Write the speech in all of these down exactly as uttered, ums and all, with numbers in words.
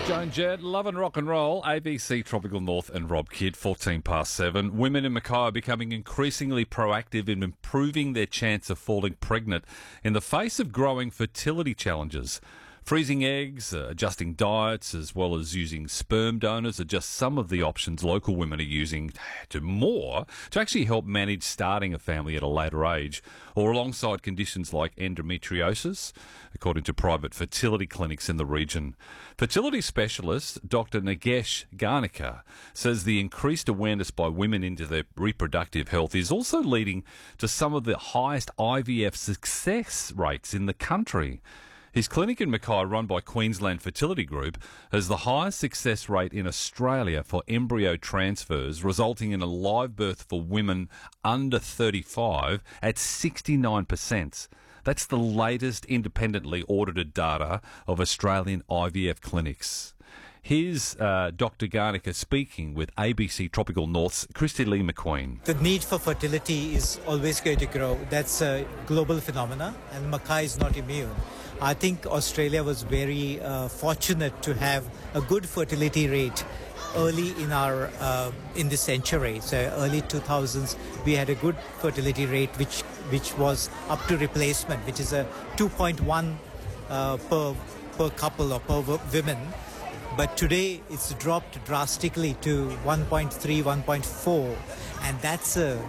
Joan Jett, Love and Rock and Roll, A B C Tropical North and Rob Kidd, fourteen past seven. Women in Mackay are becoming increasingly proactive in improving their chance of falling pregnant in the face of growing fertility challenges. Freezing eggs, uh, adjusting diets, as well as using sperm donors are just some of the options local women are using to more to actually help manage starting a family at a later age, or alongside conditions like endometriosis, according to private fertility clinics in the region. Fertility specialist Doctor Nagesh Garnika says the increased awareness by women into their reproductive health is also leading to some of the highest I V F success rates in the country. His clinic in Mackay, run by Queensland Fertility Group, has the highest success rate in Australia for embryo transfers, resulting in a live birth for women under thirty-five at sixty-nine percent. That's the latest independently audited data of Australian I V F clinics. Here's uh, Doctor Garnika speaking with A B C Tropical North's Christy Lee McQueen. The need for fertility is always going to grow. That's a global phenomenon, and Mackay is not immune. I think Australia was very uh, fortunate to have a good fertility rate early in our uh, in this century. So early two thousands, we had a good fertility rate, which which was up to replacement, which is a two point one uh, per per couple or per women. But today it's dropped drastically to one point three, one point four, and that's a,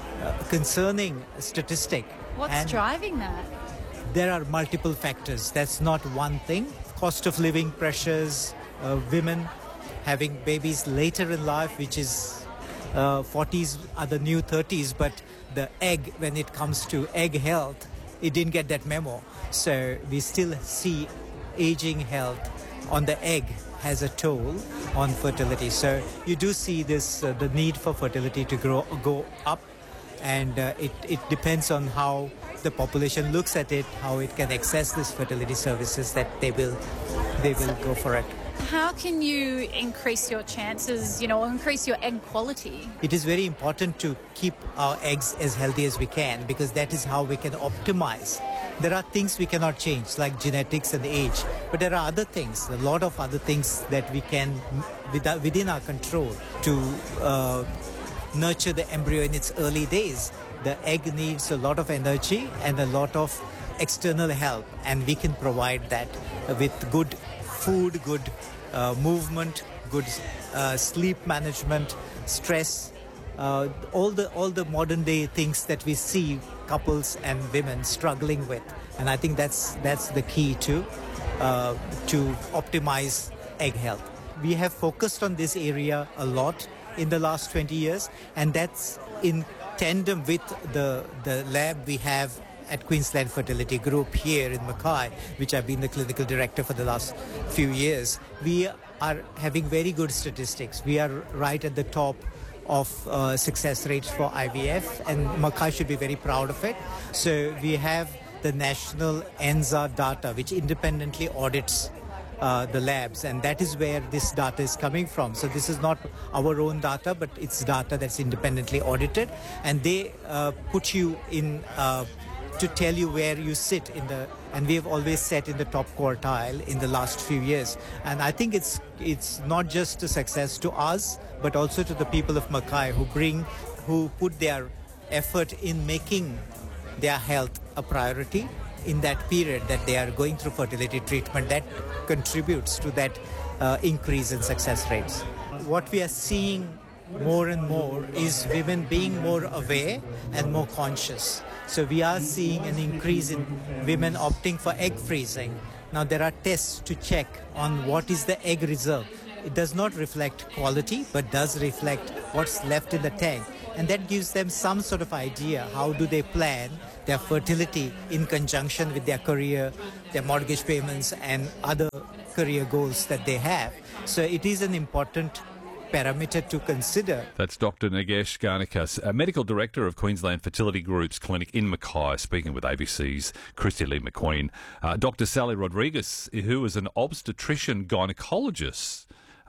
a concerning statistic. What's and driving that? There are multiple factors. That's not one thing. Cost of living pressures, uh, women having babies later in life, which is uh, forties are the new thirties, but the egg, when it comes to egg health, it didn't get that memo. So we still see aging health on the egg has a toll on fertility. So you do see this, uh, the need for fertility to grow, go up, and uh, it, it depends on how the population looks at it, how it can access these fertility services, that they will they will go for it. How can you increase your chances, you know, or increase your egg quality? It is very important to keep our eggs as healthy as we can, because that is how we can optimize. There are things we cannot change, like genetics and age, but there are other things, a lot of other things that we can, within our control, to uh, nurture the embryo in its early days. The egg needs a lot of energy and a lot of external help, and we can provide that with good food, good uh, movement, good uh, sleep management, stress, uh, all the all the modern day things that we see couples and women struggling with. And I think that's that's the key to uh, to optimize egg health. We have focused on this area a lot in the last twenty years, and that's in tandem with the the lab we have at Queensland Fertility Group here in Mackay, which I've been the clinical director for the last few years. We are having very good statistics. We are right at the top of uh, success rates for I V F, and Mackay should be very proud of it. So we have the national N Z A data, which independently audits Uh, the labs, and that is where this data is coming from. So this is not our own data, but it's data that's independently audited, and they uh, put you in uh, to tell you where you sit in the, and we have always sat in the top quartile in the last few years. And I think it's it's not just a success to us, but also to the people of Mackay who bring, who put their effort in making their health a priority in that period that they are going through fertility treatment. That contributes to that uh, increase in success rates. What we are seeing more and more is women being more aware and more conscious. So we are seeing an increase in women opting for egg freezing. Now there are tests to check on what is the egg reserve. It does not reflect quality, but does reflect what's left in the tank. And that gives them some sort of idea, how do they plan their fertility in conjunction with their career, their mortgage payments, and other career goals that they have. So it is an important parameter to consider. That's Doctor Nagesh Garnika, a medical director of Queensland Fertility Group's clinic in Mackay, speaking with A B C's Christy Lee McQueen. Uh, Doctor Sally Rodriguez, who is an obstetrician gynecologist,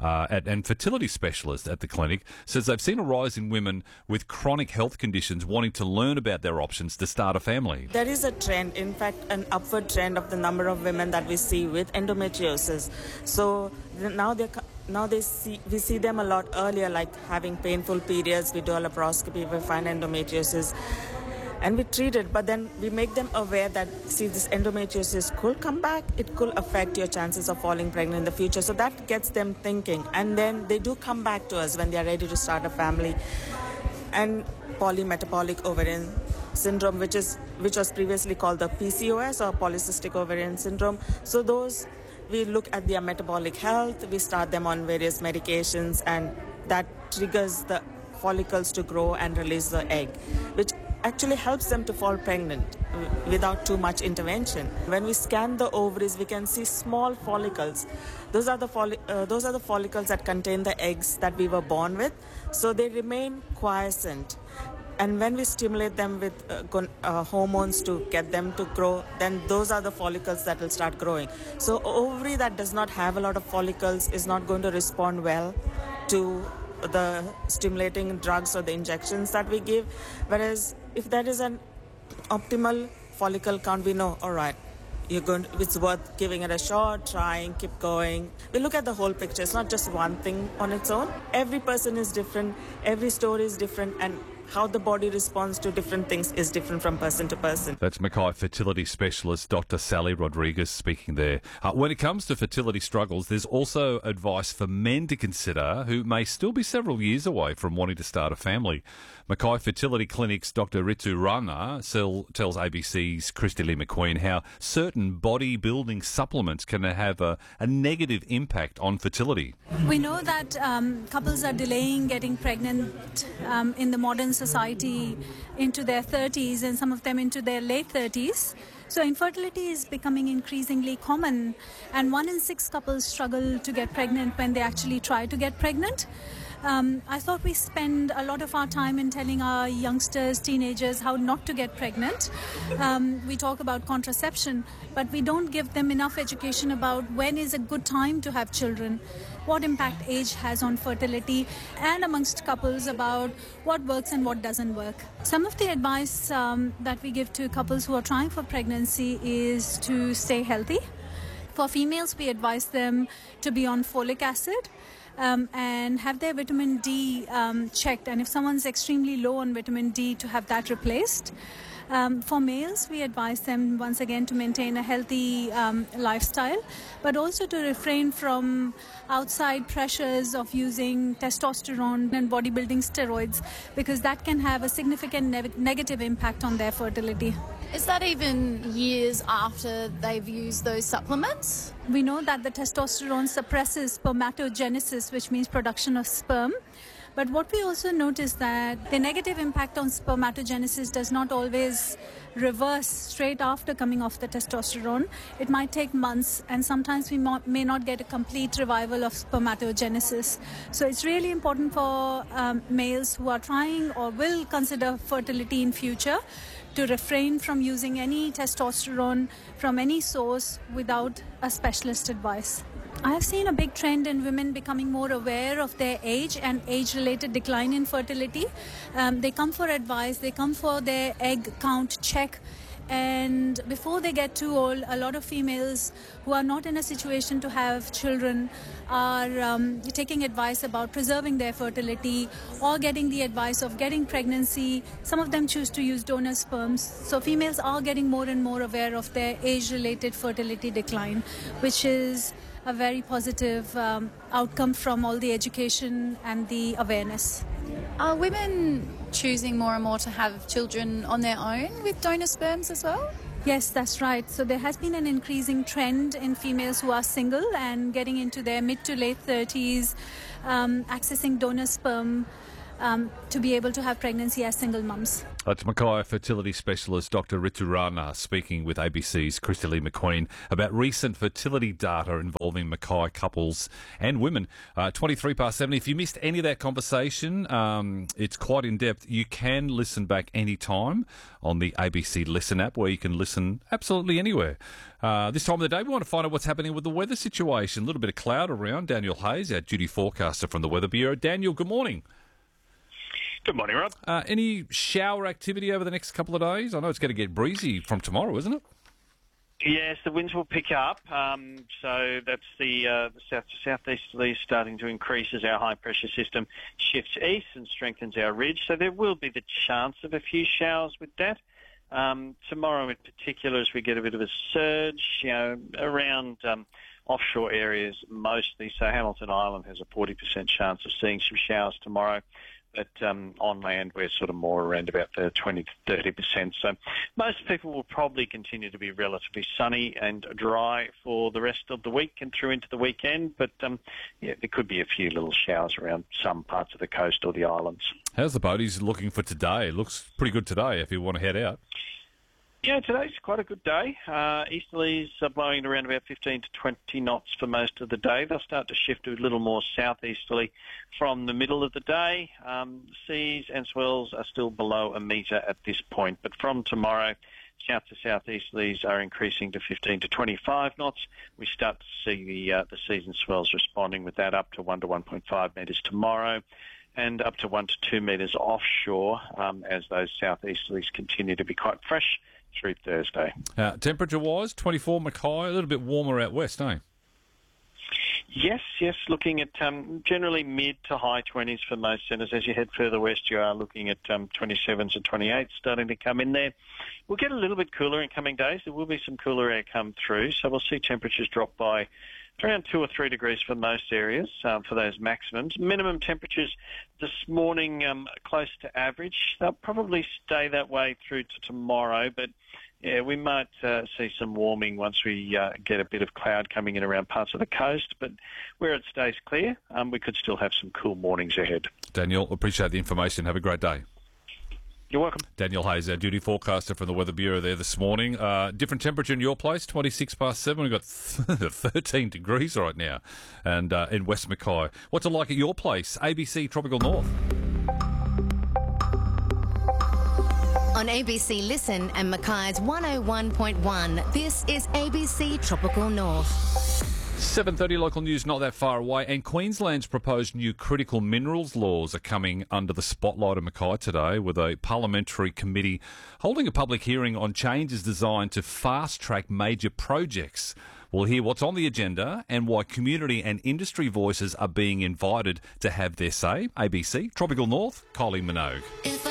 uh, at, and fertility specialist at the clinic, says they've seen a rise in women with chronic health conditions wanting to learn about their options to start a family. There is a trend, in fact, an upward trend of the number of women that we see with endometriosis. So now they're Now they see, we see them a lot earlier, like having painful periods. We do a laparoscopy, we find endometriosis, and we treat it. But then we make them aware that, see, this endometriosis could come back. It could affect your chances of falling pregnant in the future. So that gets them thinking. And then they do come back to us when they are ready to start a family. And polymetabolic ovarian syndrome, which is which was previously called the P C O S, or polycystic ovarian syndrome. So those, we look at their metabolic health, we start them on various medications, and that triggers the follicles to grow and release the egg, which actually helps them to fall pregnant without too much intervention. When we scan the ovaries, we can see small follicles. Those are the folli- uh, those are the follicles that contain the eggs that we were born with, so they remain quiescent. And when we stimulate them with uh, gon- uh, hormones to get them to grow, then those are the follicles that will start growing. So ovary that does not have a lot of follicles is not going to respond well to the stimulating drugs or the injections that we give. Whereas if there is an optimal follicle count, we know, all right, you're going to, it's worth giving it a shot, trying, keep going. We look at the whole picture. It's not just one thing on its own. Every person is different. Every story is different. And how the body responds to different things is different from person to person. That's Mackay fertility specialist Doctor Sally Rodriguez speaking there. Uh, when it comes to fertility struggles, there's also advice for men to consider who may still be several years away from wanting to start a family. Mackay Fertility Clinic's Doctor Ritu Rana tells A B C's Christy Lee McQueen how certain bodybuilding supplements can have a, a negative impact on fertility. We know that um, couples are delaying getting pregnant um, in the modern society into their thirties, and some of them into their late thirties. So infertility is becoming increasingly common, and one in six couples struggle to get pregnant when they actually try to get pregnant. Um, I thought we spend a lot of our time in telling our youngsters, teenagers, how not to get pregnant. Um, we talk about contraception, but we don't give them enough education about when is a good time to have children, what impact age has on fertility, and amongst couples about what works and what doesn't work. Some of the advice um, that we give to couples who are trying for pregnancy is to stay healthy. For females, we advise them to be on folic acid. Um, and have their vitamin D um, checked, and if someone's extremely low on vitamin D, to have that replaced. Um, for males, we advise them once again to maintain a healthy um, lifestyle, but also to refrain from outside pressures of using testosterone and bodybuilding steroids, because that can have a significant ne- negative impact on their fertility. Is that even years after they've used those supplements? We know that the testosterone suppresses spermatogenesis, which means production of sperm. But what we also notice that the negative impact on spermatogenesis does not always reverse straight after coming off the testosterone. It might take months, and sometimes we may not get a complete revival of spermatogenesis. So it's really important for um, males who are trying or will consider fertility in future to refrain from using any testosterone from any source without a specialist advice. I have seen a big trend in women becoming more aware of their age and age-related decline in fertility. Um, they come for advice, they come for their egg count check, and before they get too old, a lot of females who are not in a situation to have children are um, taking advice about preserving their fertility or getting the advice of getting pregnancy. Some of them choose to use donor sperms. So females are getting more and more aware of their age-related fertility decline, which is a very positive um, outcome from all the education and the awareness. Are women choosing more and more to have children on their own with donor sperms as well? Yes, that's right. So there has been an increasing trend in females who are single and getting into their mid to late thirties, um, accessing donor sperm um, to be able to have pregnancy as single mums. That's Mackay fertility specialist Doctor Ritu Rana speaking with A B C's Christy Lee McQueen about recent fertility data involving Mackay couples and women. Uh, twenty-three past seven. If you missed any of that conversation, um, it's quite in depth. You can listen back anytime on the A B C Listen app, where you can listen absolutely anywhere. Uh, this time of the day, we want to find out what's happening with the weather situation. A little bit of cloud around. Daniel Hayes, our duty forecaster from the Weather Bureau. Daniel, good morning. Good morning, Rob. Uh, any shower activity over the next couple of days? I know it's going to get breezy from tomorrow, isn't it? Yes, the winds will pick up. Um, so that's the, uh, the south to southeasterly starting to increase as our high pressure system shifts east and strengthens our ridge. So there will be the chance of a few showers with that. Um, tomorrow in particular, as we get a bit of a surge, you know, around um, offshore areas mostly. So Hamilton Island has a forty percent chance of seeing some showers tomorrow. But um, on land, we're sort of more around about the twenty to thirty percent. So most people will probably continue to be relatively sunny and dry for the rest of the week and through into the weekend. But um, yeah, there could be a few little showers around some parts of the coast or the islands. How's the boaties looking for today? It looks pretty good today if you want to head out. Yeah, today's quite a good day. Uh, easterlies are blowing around about fifteen to twenty knots for most of the day. They'll start to shift a little more southeasterly from the middle of the day. Um, seas and swells are still below a metre at this point, but from tomorrow, south to southeasterlies are increasing to fifteen to twenty-five knots. We start to see the uh, the seas and swells responding with that, up to one to one point five metres tomorrow, and up to one to two metres offshore um, as those southeasterlies continue to be quite fresh through Thursday. Uh, temperature-wise, twenty-four Mackay, a little bit warmer out west, eh? Yes, yes, looking at um, generally mid to high twenties for most centres. As you head further west, you are looking at um, twenty-sevens and twenty-eights starting to come in there. We'll get a little bit cooler in coming days. There will be some cooler air come through, so we'll see temperatures drop by around two or three degrees for most areas um, for those maximums. Minimum temperatures this morning um, close to average. They'll probably stay that way through to tomorrow, but yeah, we might uh, see some warming once we uh, get a bit of cloud coming in around parts of the coast, but where it stays clear, um, we could still have some cool mornings ahead. Daniel, appreciate the information. Have a great day. You're welcome. Daniel Hayes, our duty forecaster from the Weather Bureau there this morning. Uh, different temperature in your place, twenty-six past seven. We've got thirteen degrees right now and uh, in West Mackay. What's it like at your place? A B C Tropical North. On A B C Listen and Mackay's one oh one point one, this is A B C Tropical North. seven thirty local news not that far away, and Queensland's proposed new critical minerals laws are coming under the spotlight of Mackay today, with a parliamentary committee holding a public hearing on changes designed to fast-track major projects. We'll hear what's on the agenda and why community and industry voices are being invited to have their say. A B C Tropical North, Kylie Minogue.